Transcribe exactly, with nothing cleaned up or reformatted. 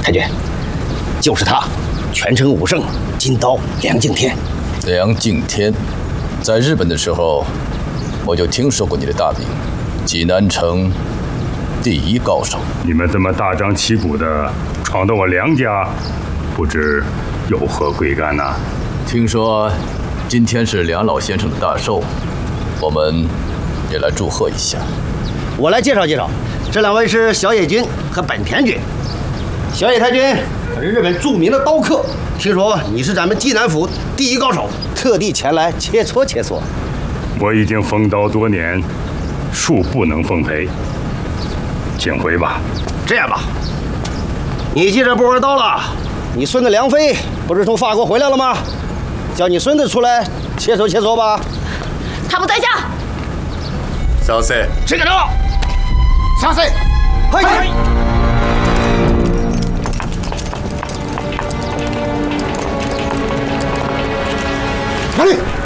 太君，就是他，全城武圣金刀梁敬天。 梁敬天，在日本的时候，我就听说过你的大名，济南城第一高手。 你们这么大张旗鼓的闯到我梁家，不知有何贵干呢？ 听说今天是梁老先生的大寿，我们也来祝贺一下。 我来介绍介绍，这两位是小野君和本田君。小野太君可是日本著名的刀客，听说你是咱们济南府第一高手，特地前来切磋切磋。 我已经封刀多年，恕不能奉陪，请回吧。 这样吧，你既然不玩刀了，你孙子梁飞不是从法国回来了吗？叫你孙子出来切磋切磋吧。 他不在家。 先生， 这个刀。 先生， 嘿。 哪里？